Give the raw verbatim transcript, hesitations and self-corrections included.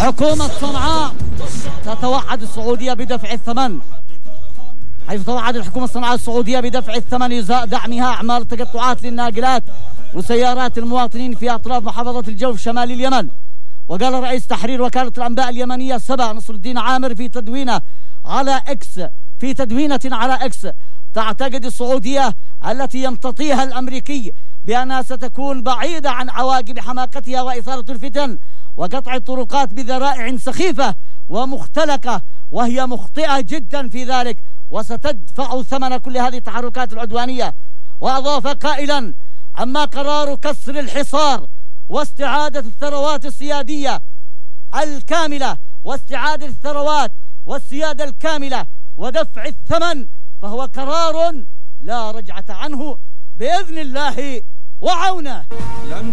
حكومة صنعاء تتوعد السعودية بدفع الثمن، حيث توعد الحكومة الصنعاء السعودية بدفع الثمن إزاء دعمها أعمال التقطعات للناقلات وسيارات المواطنين في أطراف محافظة الجوف شمال اليمن. وقال رئيس تحرير وكالة الأنباء اليمنية سبا نصر الدين عامر في تدوينة على إكس في تدوينة على إكس: تعتقد السعودية التي يمتطيها الأمريكي بأنها ستكون بعيدة عن عواقب حماقتها وإثارة الفتن وقطع الطرقات بذرائع سخيفة ومختلقة، وهي مخطئة جدا في ذلك وستدفع ثمن كل هذه التحركات العدوانية. وأضاف قائلا: أما قرار كسر الحصار واستعادة الثروات السيادية الكاملة واستعادة الثروات والسيادة الكاملة ودفع الثمن فهو قرار لا رجعة عنه بإذن الله وعونه.